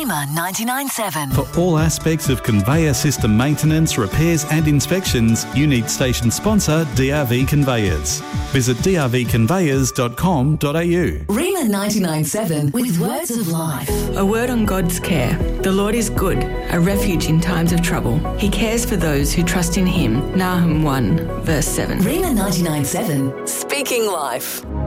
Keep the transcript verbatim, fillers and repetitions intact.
Rima ninety-nine seven. For all aspects of conveyor system maintenance, repairs and inspections, you need station sponsor D R V Conveyors. Visit d r v conveyors dot com dot a u. Rima ninety-nine seven with words of life. A word on God's care. The Lord is good, a refuge in times of trouble. He cares for those who trust in him. Nahum one, verse seven. Rima ninety-nine seven, speaking life.